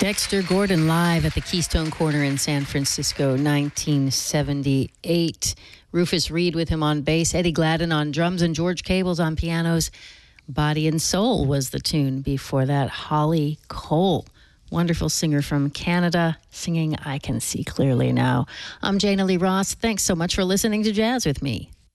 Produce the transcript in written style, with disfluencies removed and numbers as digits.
Dexter Gordon live at the Keystone Corner in San Francisco, 1978. Rufus Reid with him on bass, Eddie Gladden on drums, and George Cables on pianos. Body and Soul was the tune before that. Holly Cole, wonderful singer from Canada, singing I Can See Clearly Now. I'm Jana Lee Ross. Thanks so much for listening to Jazz with me.